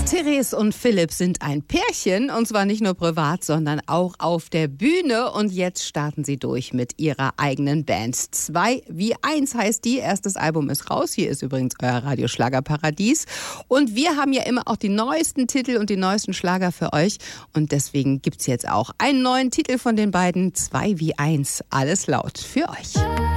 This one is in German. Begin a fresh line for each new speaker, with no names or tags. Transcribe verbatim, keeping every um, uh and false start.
Therese und Philipp sind ein Pärchen, und zwar nicht nur privat, sondern auch auf der Bühne. Und jetzt starten sie durch mit ihrer eigenen Band. Zwei wie eins heißt die. Erstes Album ist raus. Hier ist übrigens euer Radioschlagerparadies. Und wir haben ja immer auch die neuesten Titel und die neuesten Schlager für euch. Und deswegen gibt's jetzt auch einen neuen Titel von den beiden. Zwei wie eins. Alles laut für euch.